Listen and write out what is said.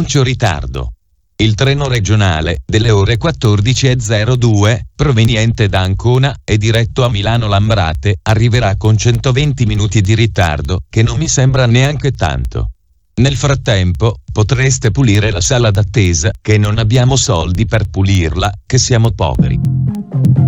annuncio ritardo. Il treno regionale delle ore 14:02, proveniente da Ancona e diretto a Milano Lambrate, arriverà con 120 minuti di ritardo, che non mi sembra neanche tanto. Nel frattempo, potreste pulire la sala d'attesa, che non abbiamo soldi per pulirla, che siamo poveri.